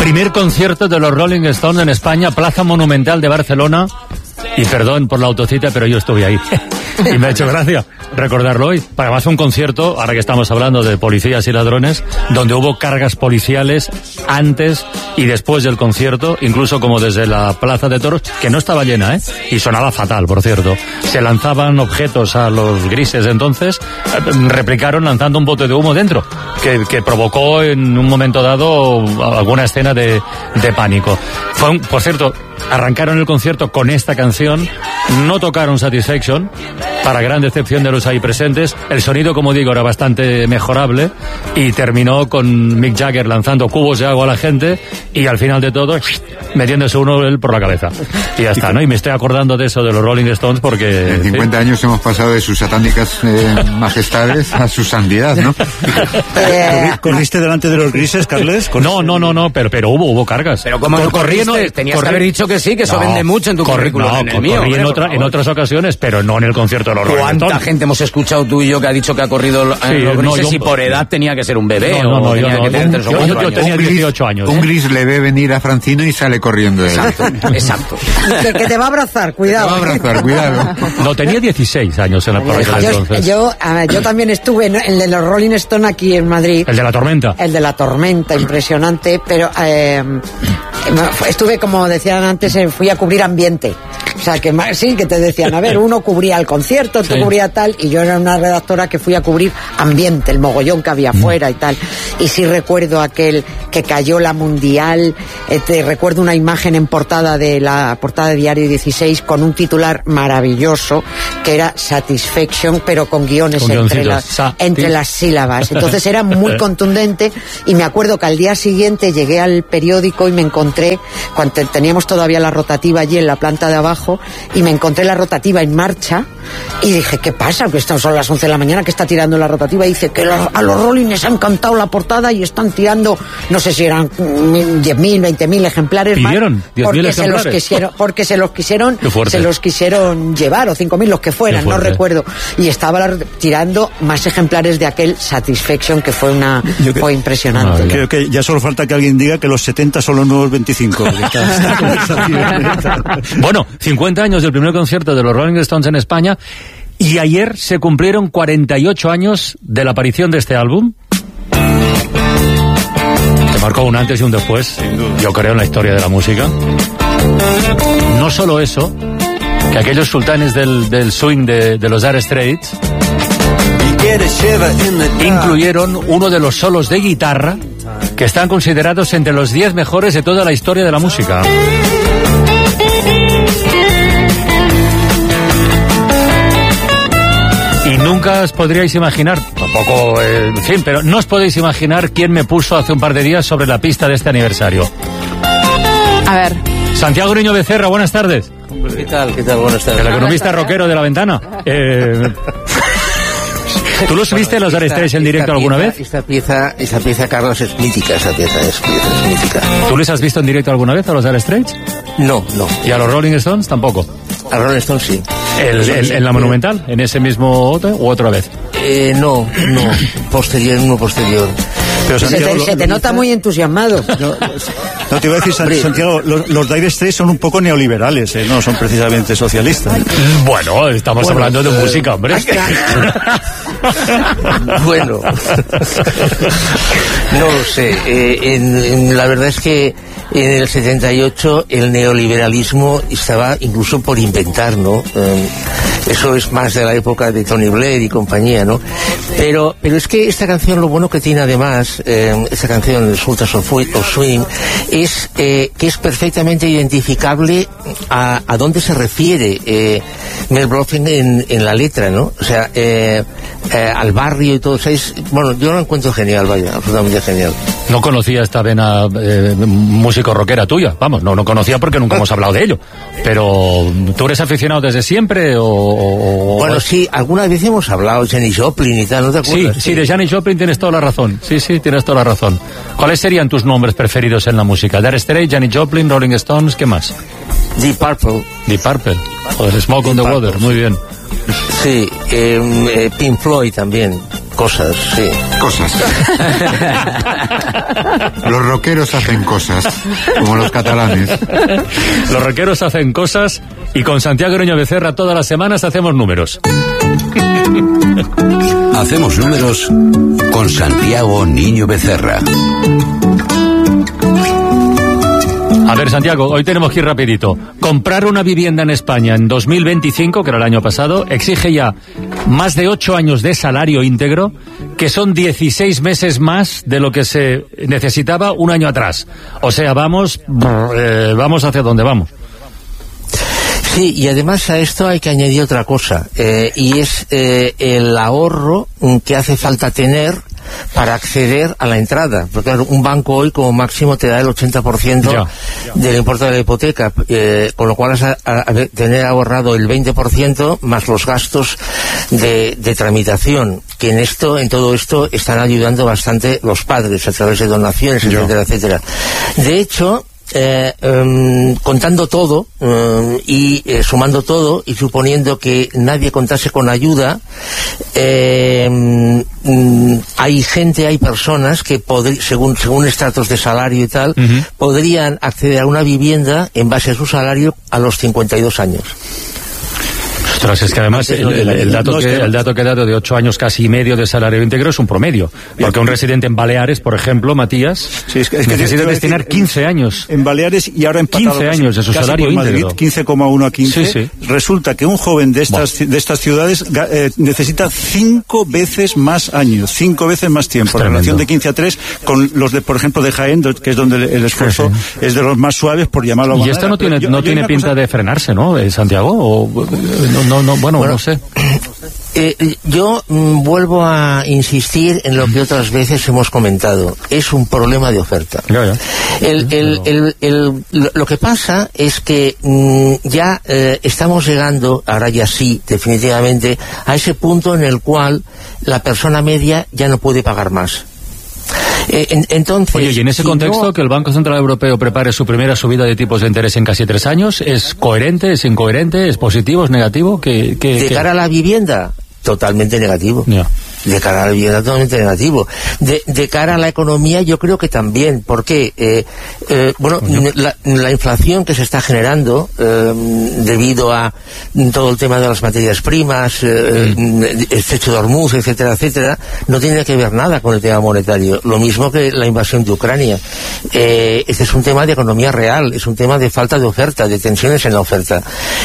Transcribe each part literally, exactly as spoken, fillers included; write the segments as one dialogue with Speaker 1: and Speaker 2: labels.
Speaker 1: Primer concierto de los Rolling Stones en España, Plaza Monumental de Barcelona. Y perdón por la autocita, pero yo estuve ahí. Y me ha hecho gracia recordarlo hoy. Además, un concierto, ahora que estamos hablando de policías y ladrones, donde hubo cargas policiales antes y después del concierto, incluso como desde la Plaza de Toros, que no estaba llena, ¿eh? Y sonaba fatal, por cierto. Se lanzaban objetos a los grises entonces, replicaron lanzando un bote de humo dentro, que, que provocó en un momento dado alguna escena de, de pánico. Fue un, por cierto, arrancaron el concierto con esta canción, no tocaron Satisfaction, para gran decepción de los ahí presentes. El sonido, como digo, era bastante mejorable y terminó con Mick Jagger lanzando cubos de agua a la gente y al final de todo, metiéndose uno él por la cabeza. Y ya está, ¿no? Y me estoy acordando de eso de los Rolling Stones porque...
Speaker 2: En cincuenta ¿sí? años hemos pasado de sus satánicas eh, majestades a su santidad, ¿no?
Speaker 3: Eh, ¿Corriste delante de los grises, Carles?
Speaker 1: No, no, no, no, pero, pero hubo, hubo cargas.
Speaker 4: Pero como no corriste, tenías corri... que haber dicho que sí, que eso no, vende mucho en tu corri... currículum, no, en el mío.
Speaker 1: Corrí en, otra, en otras ocasiones, pero no en el concierto de los Rolling Stones.
Speaker 4: ¿Cuánta gente hemos escuchado tú y yo que ha dicho que ha corrido en sí, los grises no, yo, y por edad tenía que ser un bebé?
Speaker 1: No, no, no,
Speaker 4: o tenía
Speaker 1: yo,
Speaker 4: que tener
Speaker 1: no, yo, yo, yo tenía dieciocho años.
Speaker 2: Un gris le ve venir a Francino y sale corriendo de él.
Speaker 4: Exacto, exacto.
Speaker 5: Que, que te va a abrazar, cuidado.
Speaker 2: Te va a abrazar, cuidado.
Speaker 1: No, tenía dieciséis años en la por entonces.
Speaker 5: Yo, yo, yo también estuve en el de los Rolling Stones aquí en Madrid.
Speaker 1: El de la tormenta.
Speaker 5: El de la tormenta, impresionante, pero eh, estuve, como decían antes, fui a cubrir ambiente. O sea, que sí, que te decían, a ver, uno cubría el concierto, otro sí. cubría tal, y yo era una redactora que fui a cubrir ambiente, el mogollón que había afuera mm. y tal. Y sí recuerdo aquel que cayó la Mundial, eh, te recuerdo una imagen en portada de la portada de Diario dieciséis con un titular maravilloso que era Satisfaction, pero con guiones con entre, la, entre las sílabas. Entonces era muy contundente y me acuerdo que al día siguiente llegué al periódico y me encontré, cuando teníamos todavía la rotativa allí en la planta de abajo, y me encontré la rotativa en marcha y dije, ¿qué pasa? Que son las once de la mañana, que está tirando la rotativa. Y dice que los, a los Rolling les ha encantado la portada y están tirando, no sé si eran diez mil, veinte mil ejemplares.
Speaker 1: ¿Pidieron diez mil ejemplares?
Speaker 5: Se los quisieron, porque se los quisieron se los quisieron llevar, o cinco mil, los que fueran, no recuerdo. Y estaba la, tirando más ejemplares de aquel Satisfaction, que fue una que, fue impresionante.
Speaker 3: No, creo que ya solo falta que alguien diga que los setenta son los nuevos veinticinco.
Speaker 1: Bueno, cincuenta años del primer concierto de los Rolling Stones en España, y ayer se cumplieron cuarenta y ocho años de la aparición de este álbum, que marcó un antes y un después, yo creo, en la historia de la música. No solo eso, que aquellos sultanes del, del swing de, de los Dire Straits incluyeron uno de los solos de guitarra que están considerados entre los diez mejores de toda la historia de la música. Y nunca os podríais imaginar, tampoco, eh, en fin, pero no os podéis imaginar quién me puso hace un par de días sobre la pista de este aniversario.
Speaker 6: A ver.
Speaker 1: Santiago Niño Becerra, buenas tardes.
Speaker 7: ¿Qué tal? ¿Qué tal? Buenas tardes.
Speaker 1: El economista rockero de La Ventana. Eh... ¿Tú los viste los Dire Straits en directo alguna
Speaker 7: pieza,
Speaker 1: vez?
Speaker 7: Esta pieza, esta pieza, Carlos, es mítica, esa pieza es, es mítica.
Speaker 1: ¿Tú les has visto en directo alguna vez a los Dire Straits?
Speaker 7: No, no.
Speaker 1: ¿Y a los Rolling Stones tampoco?
Speaker 7: A Rolling Stones sí.
Speaker 1: ¿El, el, ¿En la Monumental? ¿En ese mismo otro u otra vez?
Speaker 7: Eh, no, no. Posterior, uno posterior.
Speaker 5: Pero Santiago, se te, se te nota muy entusiasmado.
Speaker 3: No, no te iba a decir, Santiago, los, los Dire Straits son un poco neoliberales, ¿eh? No son precisamente socialistas.
Speaker 1: Bueno, estamos bueno, hablando de eh, música, hombre.
Speaker 7: Bueno, no lo sé. Eh, en, en, la verdad es que en el setenta y ocho el neoliberalismo estaba incluso por inventar, ¿no? Eh, eso es más de la época de Tony Blair y compañía, ¿no? Pero, pero es que esta canción, lo bueno que tiene además, eh, esta canción, Sultans of Swing, es eh, que es perfectamente identificable a, a dónde se refiere eh, Mel Brooksby en, en la letra, ¿no? O sea, eh, eh, al barrio y todo. O sea, es, bueno, yo lo encuentro genial, vaya, absolutamente genial.
Speaker 1: No conocía esta vena eh, músico rockera tuya, vamos, no, no conocía porque nunca hemos hablado de ello. Pero, ¿tú eres aficionado desde siempre o...? o
Speaker 7: bueno, sí, alguna vez hemos hablado de Janis Joplin y tal, ¿no te acuerdas?
Speaker 1: Sí, sí, de Janis Joplin tienes toda la razón. Sí, sí, tienes toda la razón. ¿Cuáles serían tus nombres preferidos en la música? Dire Straits, Janis Joplin, Rolling Stones, ¿qué más?
Speaker 7: Deep Purple.
Speaker 1: Deep Purple. Joder, Smoke on the Water, muy bien.
Speaker 7: Sí, eh, eh, Pink Floyd también. cosas, sí.
Speaker 2: Cosas. Los rockeros hacen cosas, como los catalanes.
Speaker 1: Los rockeros hacen cosas y con Santiago Niño Becerra todas las semanas hacemos números.
Speaker 8: Hacemos números con Santiago Niño Becerra.
Speaker 1: A ver, Santiago, hoy tenemos que ir rapidito. Comprar una vivienda en España en dos mil veinticinco, que era el año pasado, exige ya más de ocho años de salario íntegro, que son dieciséis meses más de lo que se necesitaba un año atrás. O sea, vamos, eh, vamos hacia donde vamos.
Speaker 7: Sí, y además a esto hay que añadir otra cosa, eh, y es eh, el ahorro que hace falta tener para acceder a la entrada, porque claro, un banco hoy como máximo te da el ochenta por ciento ya, ya. del importe de la hipoteca, eh, con lo cual has a, a, a tener ahorrado el veinte por ciento más los gastos de, de tramitación, que en esto, en todo esto están ayudando bastante los padres a través de donaciones, ya. etcétera, etcétera. De hecho, Eh, um, contando todo um, y eh, sumando todo y suponiendo que nadie contase con ayuda, eh, um, hay gente, hay personas que podri- según según estratos de salario y tal, uh-huh. podrían acceder a una vivienda en base a su salario a los cincuenta y dos años.
Speaker 1: Ostras, es que además el, el, el, dato no, que, el dato que he dado de ocho años casi y medio de salario íntegro es un promedio. Porque un residente en Baleares, por ejemplo, Matías, sí, es que, es que necesita destinar decir, quince años.
Speaker 3: En Baleares y ahora empatado
Speaker 1: quince años de su salario íntegro.
Speaker 3: quince coma uno a quince. Sí, sí. Resulta que un joven de estas, bueno. de estas ciudades eh, necesita cinco veces más años, cinco veces más tiempo. En relación de quince a tres con los de, por ejemplo, de Jaén, que es donde el esfuerzo sí, sí. es de los más suaves, por llamarlo a
Speaker 1: manera. Y esto no tiene, yo, no yo tiene pinta cosa... de frenarse, ¿no, Santiago? O, no, no, no, bueno, bueno, no sé.
Speaker 7: Eh, yo mm, vuelvo a insistir en lo que otras veces hemos comentado. Es un problema de oferta.
Speaker 1: Ya, ya.
Speaker 7: El, el, el, el, lo, lo que pasa es que mm, ya eh, estamos llegando, ahora ya sí, definitivamente, a ese punto en el cual la persona media ya no puede pagar más. Eh, en, entonces,
Speaker 1: Oye, y en ese si contexto, no... que el Banco Central Europeo prepare su primera subida de tipos de interés en casi tres años, ¿es coherente, es incoherente, es positivo, es negativo? ¿Qué, qué,
Speaker 7: de
Speaker 1: qué?
Speaker 7: cara a la vivienda, totalmente negativo.
Speaker 1: Yeah.
Speaker 7: De cara a la vivienda, totalmente negativo. De, de cara a la economía, yo creo que también. ¿Por qué? Eh, eh, bueno, la, la inflación que se está generando eh, debido a todo el tema de las materias primas, eh, mm. el estrecho de Hormuz, etcétera, etcétera, no tiene que ver nada con el tema monetario. Lo mismo que la invasión de Ucrania. Eh, este es un tema de economía real, es un tema de falta de oferta, de tensiones en la oferta.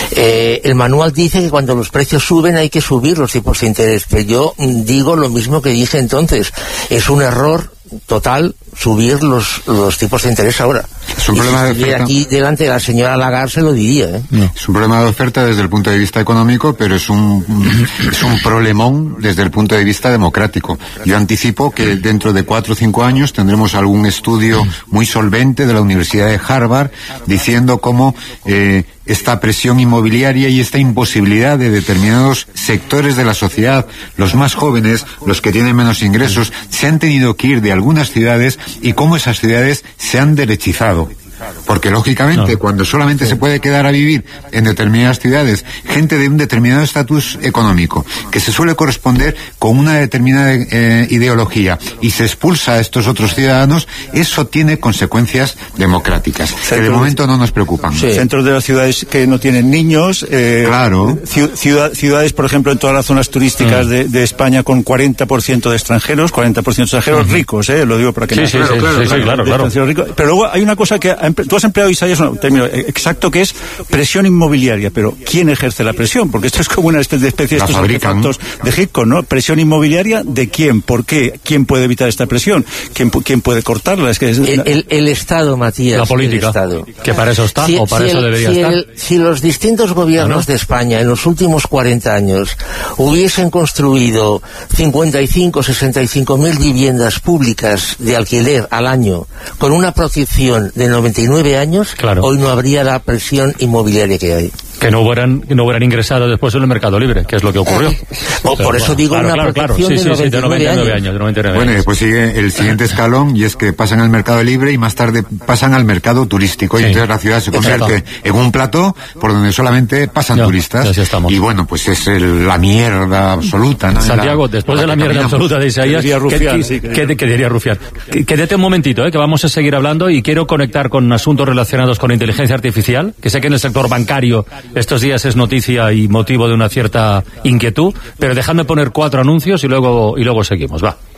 Speaker 7: Eh, el manual dice que cuando los precios suben hay que subir los tipos de interés, pero yo digo lo mismo que dije entonces, es un error total subir los, los tipos de interés ahora.
Speaker 2: Es un y problema si de oferta.
Speaker 7: Aquí delante de la señora Lagarde se lo diría, ¿eh?
Speaker 2: No. Es un problema de oferta desde el punto de vista económico, pero es un es un problemón desde el punto de vista democrático. Yo anticipo que dentro de cuatro o cinco años tendremos algún estudio muy solvente de la Universidad de Harvard diciendo cómo eh, esta presión inmobiliaria y esta imposibilidad de determinados sectores de la sociedad, los más jóvenes, los que tienen menos ingresos, se han tenido que ir de algunas ciudades y cómo esas ciudades se han derechizado. Porque lógicamente no. cuando solamente sí. se puede quedar a vivir en determinadas ciudades gente de un determinado estatus económico que se suele corresponder con una determinada eh, ideología y se expulsa a estos otros ciudadanos, eso tiene consecuencias democráticas Centro que de momento no nos preocupan.
Speaker 3: Sí. Centros de las ciudades que no tienen niños, eh,
Speaker 2: claro.
Speaker 3: ciudad, ciudades por ejemplo en todas las zonas turísticas mm. de, de España con cuarenta por ciento de extranjeros, cuarenta por ciento de extranjeros mm. ricos, eh, lo digo para que
Speaker 1: sí,
Speaker 3: no
Speaker 1: sí,
Speaker 3: claro,
Speaker 1: sí,
Speaker 3: claro,
Speaker 1: sí, sí, claro, claro,
Speaker 3: claro. Pero luego hay una cosa que tú has empleado, Isaías, un término exacto que es presión inmobiliaria, pero ¿quién ejerce la presión? Porque esto es como una especie de especie de estos artefactos de Hitchcock, ¿no? Presión inmobiliaria, ¿de quién? ¿Por qué? ¿Quién puede evitar esta presión? ¿Quién, quién puede cortarla? Es que es
Speaker 7: el, el, el Estado, Matías.
Speaker 1: La política.
Speaker 7: El Estado.
Speaker 1: Que para eso está,
Speaker 7: si,
Speaker 1: o para
Speaker 7: si
Speaker 1: eso
Speaker 7: el,
Speaker 1: debería
Speaker 7: si
Speaker 1: estar.
Speaker 7: El, si los distintos gobiernos ¿no? de España en los últimos cuarenta años hubiesen construido cincuenta y cinco, sesenta y cinco mil viviendas públicas de alquiler al año con una protección de noventa y nueve años,
Speaker 1: claro.
Speaker 7: hoy no habría la presión inmobiliaria que hay.
Speaker 1: Que no hubieran, que no hubieran ingresado después en el mercado libre, que es lo que ocurrió.
Speaker 7: Oh, por eso digo
Speaker 1: claro,
Speaker 7: una
Speaker 1: claro, claro.
Speaker 7: protección
Speaker 1: Sí, sí, sí, de noventa y nueve años. De noventa y nueve
Speaker 2: bueno, y
Speaker 1: años.
Speaker 2: después sigue el siguiente escalón, y es que pasan al mercado libre y más tarde pasan al mercado turístico, sí. Y entonces la ciudad se convierte Exacto. en un plató por donde solamente pasan
Speaker 1: ya,
Speaker 2: turistas.
Speaker 1: Ya
Speaker 2: y bueno, pues es el, la mierda absoluta, ¿no?
Speaker 1: Santiago,
Speaker 2: la,
Speaker 1: después de la mierda absoluta de Isaías,
Speaker 3: que, Rufián,
Speaker 1: que,
Speaker 3: sí,
Speaker 1: que, que, que diría Rufián. Quédate un momentito, eh, que vamos a seguir hablando y quiero conectar con asuntos relacionados con inteligencia artificial, que sé que en el sector bancario estos días es noticia y motivo de una cierta inquietud, pero dejadme poner cuatro anuncios y luego, y luego seguimos, va.